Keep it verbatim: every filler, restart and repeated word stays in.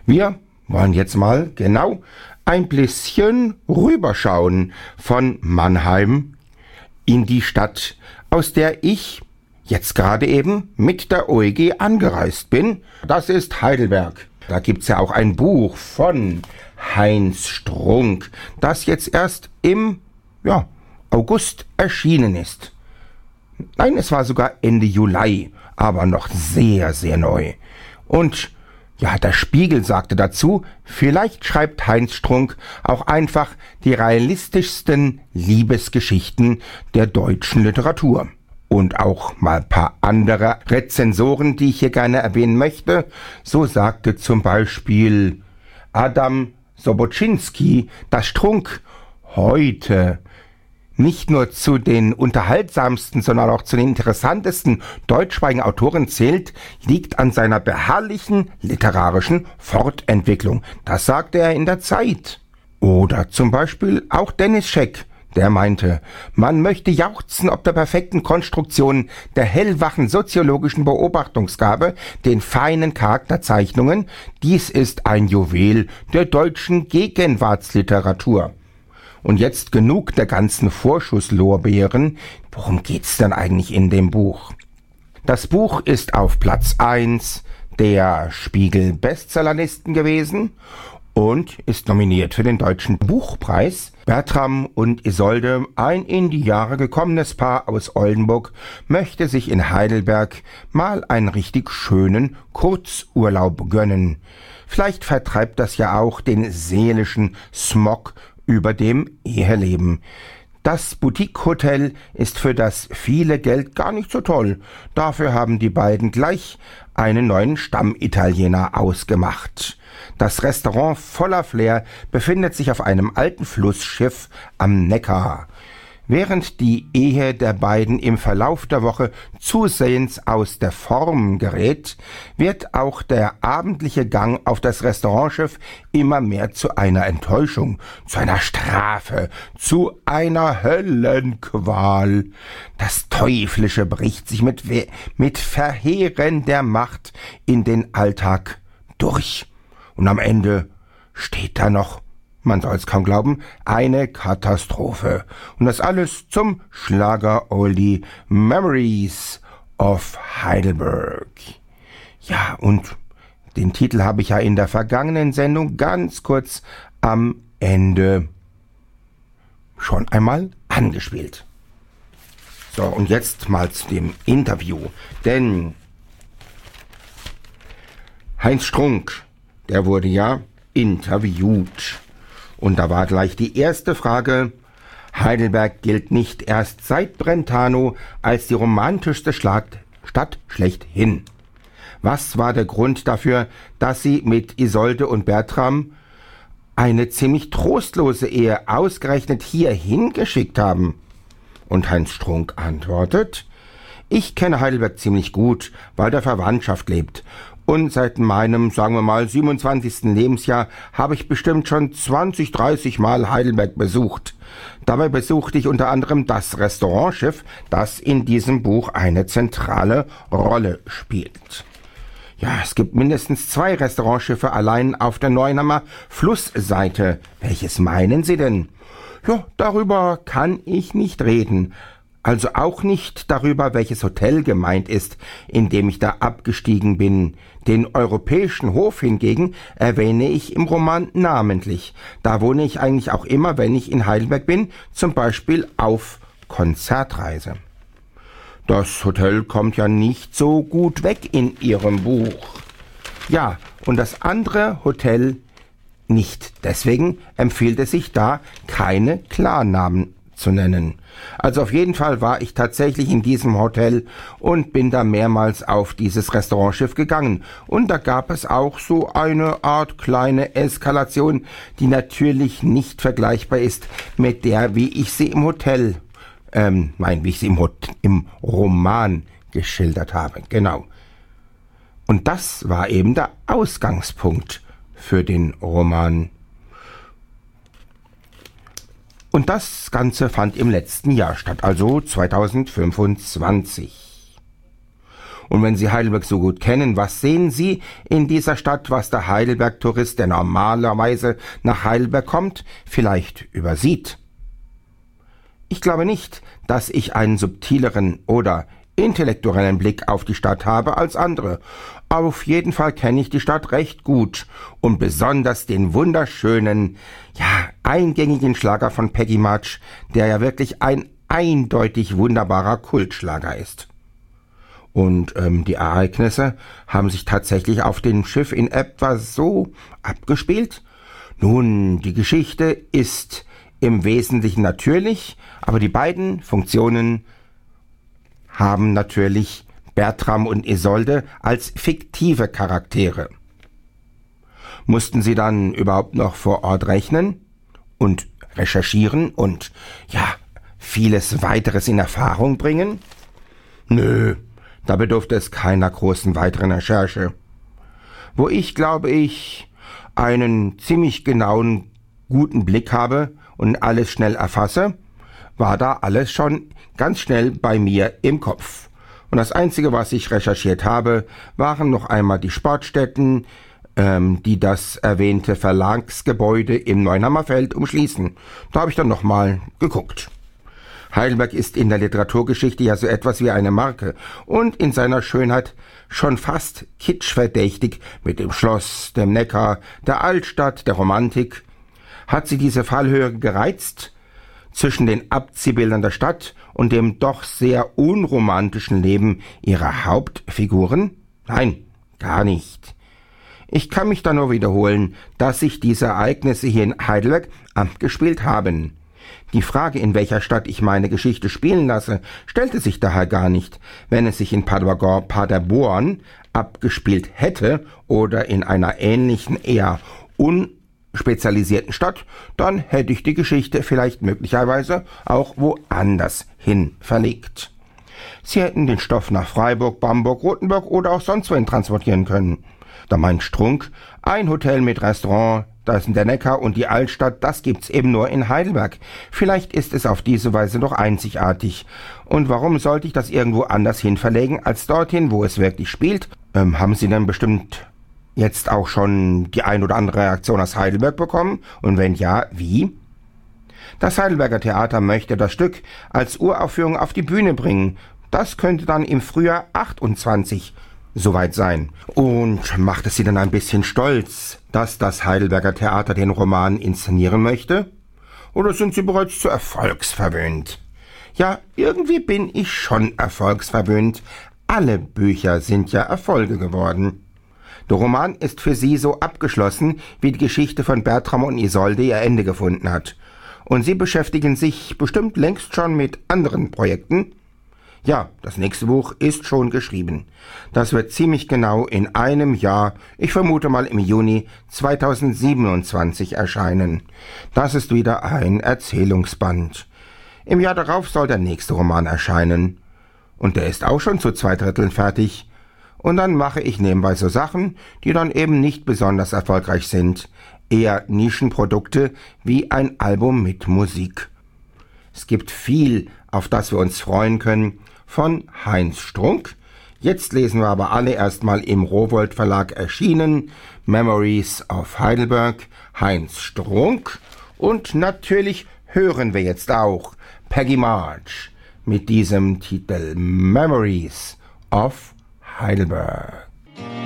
Wir wollen jetzt mal genau ein bisschen rüberschauen von Mannheim in die Stadt, aus der ich jetzt gerade eben mit der O E G angereist bin. Das ist Heidelberg. Da gibt's ja auch ein Buch von Heinz Strunk, das jetzt erst im ja, August erschienen ist. Nein, es war sogar Ende Juli, aber noch sehr, sehr neu. Und ja, der Spiegel sagte dazu, vielleicht schreibt Heinz Strunk auch einfach die realistischsten Liebesgeschichten der deutschen Literatur. Und auch mal ein paar andere Rezensoren, die ich hier gerne erwähnen möchte. So sagte zum Beispiel Adam Sobocinski, dass Strunk heute nicht nur zu den unterhaltsamsten, sondern auch zu den interessantesten deutschsprachigen Autoren zählt, liegt an seiner beharrlichen literarischen Fortentwicklung. Das sagte er in der Zeit. Oder zum Beispiel auch Dennis Scheck, der meinte, man möchte jauchzen ob der perfekten Konstruktion, der hellwachen soziologischen Beobachtungsgabe, den feinen Charakterzeichnungen. Dies ist ein Juwel der deutschen Gegenwartsliteratur. Und jetzt genug der ganzen Vorschusslorbeeren. Worum geht's denn eigentlich in dem Buch? Das Buch ist auf Platz eins der Spiegel-Bestsellerlisten gewesen und ist nominiert für den Deutschen Buchpreis. Bertram und Isolde, ein in die Jahre gekommenes Paar aus Oldenburg, möchte sich in Heidelberg mal einen richtig schönen Kurzurlaub gönnen. Vielleicht vertreibt das ja auch den seelischen Smog über dem Eheleben. Das Boutique-Hotel ist für das viele Geld gar nicht so toll. Dafür haben die beiden gleich einen neuen Stammitaliener ausgemacht. Das Restaurant voller Flair befindet sich auf einem alten Flussschiff am Neckar. Während die Ehe der beiden im Verlauf der Woche zusehends aus der Form gerät, wird auch der abendliche Gang auf das Restaurantschiff immer mehr zu einer Enttäuschung, zu einer Strafe, zu einer Höllenqual. Das Teuflische bricht sich mit, mit verheerender Macht in den Alltag durch. Und am Ende steht da noch, man soll es kaum glauben, eine Katastrophe. Und das alles zum Schlager-Oldie Memories of Heidelberg. Ja, und den Titel habe ich ja in der vergangenen Sendung ganz kurz am Ende schon einmal angespielt. So, und jetzt mal zu dem Interview. Denn Heinz Strunk, der wurde ja interviewt. Und da war gleich die erste Frage. Heidelberg gilt nicht erst seit Brentano als die romantischste Stadt schlechthin. Was war der Grund dafür, dass Sie mit Isolde und Bertram eine ziemlich trostlose Ehe ausgerechnet hierhin geschickt haben? Und Heinz Strunk antwortet, ich kenne Heidelberg ziemlich gut, weil der Verwandtschaft lebt. Und seit meinem, sagen wir mal, siebenundzwanzigsten Lebensjahr habe ich bestimmt schon zwanzig, dreißig Mal Heidelberg besucht. Dabei besuchte ich unter anderem das Restaurantschiff, das in diesem Buch eine zentrale Rolle spielt. Ja, es gibt mindestens zwei Restaurantschiffe allein auf der Neuenhammer Flussseite. Welches meinen Sie denn? Ja, darüber kann ich nicht reden. Also auch nicht darüber, welches Hotel gemeint ist, in dem ich da abgestiegen bin. Den europäischen Hof hingegen erwähne ich im Roman namentlich. Da wohne ich eigentlich auch immer, wenn ich in Heidelberg bin, zum Beispiel auf Konzertreise. Das Hotel kommt ja nicht so gut weg in Ihrem Buch. Ja, und das andere Hotel nicht. Deswegen empfiehlt es sich da, keine Klarnamen zu nennen. Also auf jeden Fall war ich tatsächlich in diesem Hotel und bin da mehrmals auf dieses Restaurantschiff gegangen. Und da gab es auch so eine Art kleine Eskalation, die natürlich nicht vergleichbar ist mit der, wie ich sie im Hotel, ähm, nein, wie ich sie im, Hot- im Roman geschildert habe. Genau. Und das war eben der Ausgangspunkt für den Roman. Und das Ganze fand im letzten Jahr statt, also zweitausendfünfundzwanzig. Und wenn Sie Heidelberg so gut kennen, was sehen Sie in dieser Stadt, was der Heidelberg-Tourist, der normalerweise nach Heidelberg kommt, vielleicht übersieht? Ich glaube nicht, dass ich einen subtileren oder intellektuellen Blick auf die Stadt habe als andere. Auf jeden Fall kenne ich die Stadt recht gut und besonders den wunderschönen, ja, eingängigen Schlager von Peggy March, der ja wirklich ein eindeutig wunderbarer Kultschlager ist. Und ähm, die Ereignisse haben sich tatsächlich auf dem Schiff in etwa so abgespielt. Nun, die Geschichte ist im Wesentlichen natürlich, aber die beiden Funktionen haben natürlich Bertram und Isolde als fiktive Charaktere. Mussten sie dann überhaupt noch vor Ort rechnen und recherchieren und, ja, vieles weiteres in Erfahrung bringen? Nö, da bedurfte es keiner großen weiteren Recherche. Wo ich, glaube ich, einen ziemlich genauen, guten Blick habe und alles schnell erfasse, war da alles schon ganz schnell bei mir im Kopf. Und das Einzige, was ich recherchiert habe, waren noch einmal die Sportstätten, ähm, die das erwähnte Verlagsgebäude im Neuenhammerfeld umschließen. Da habe ich dann nochmal geguckt. Heidelberg ist in der Literaturgeschichte ja so etwas wie eine Marke und in seiner Schönheit schon fast kitschverdächtig mit dem Schloss, dem Neckar, der Altstadt, der Romantik. Hat sie diese Fallhöhe gereizt? Zwischen den Abziehbildern der Stadt und dem doch sehr unromantischen Leben ihrer Hauptfiguren? Nein, gar nicht. Ich kann mich da nur wiederholen, dass sich diese Ereignisse hier in Heidelberg abgespielt haben. Die Frage, in welcher Stadt ich meine Geschichte spielen lasse, stellte sich daher gar nicht. Wenn es sich in Paderborn, Paderborn abgespielt hätte oder in einer ähnlichen, eher un spezialisierten Stadt, dann hätte ich die Geschichte vielleicht möglicherweise auch woanders hin verlegt. Sie hätten den Stoff nach Freiburg, Bamberg, Rothenburg oder auch sonst wohin transportieren können. Da mein Strunk, ein Hotel mit Restaurant, da ist der Neckar und die Altstadt, das gibt's eben nur in Heidelberg. Vielleicht ist es auf diese Weise doch einzigartig. Und warum sollte ich das irgendwo anders hin verlegen, als dorthin, wo es wirklich spielt? Ähm, haben Sie denn bestimmt jetzt auch schon die ein oder andere Reaktion aus Heidelberg bekommen? Und wenn ja, wie? Das Heidelberger Theater möchte das Stück als Uraufführung auf die Bühne bringen. Das könnte dann im Frühjahr achtundzwanzig soweit sein. Und macht es Sie dann ein bisschen stolz, dass das Heidelberger Theater den Roman inszenieren möchte? Oder sind Sie bereits zu erfolgsverwöhnt? Ja, irgendwie bin ich schon erfolgsverwöhnt. Alle Bücher sind ja Erfolge geworden. Der Roman ist für Sie so abgeschlossen, wie die Geschichte von Bertram und Isolde ihr Ende gefunden hat. Und Sie beschäftigen sich bestimmt längst schon mit anderen Projekten? Ja, das nächste Buch ist schon geschrieben. Das wird ziemlich genau in einem Jahr, ich vermute mal im Juni zweitausendsiebenundzwanzig erscheinen. Das ist wieder ein Erzählungsband. Im Jahr darauf soll der nächste Roman erscheinen. Und der ist auch schon zu zwei Dritteln fertig. Und dann mache ich nebenbei so Sachen, die dann eben nicht besonders erfolgreich sind. Eher Nischenprodukte wie ein Album mit Musik. Es gibt viel, auf das wir uns freuen können, von Heinz Strunk. Jetzt lesen wir aber alle erstmal im Rowohlt Verlag erschienen Memories of Heidelberg, Heinz Strunk. Und natürlich hören wir jetzt auch Peggy March mit diesem Titel Memories of Heidelberg.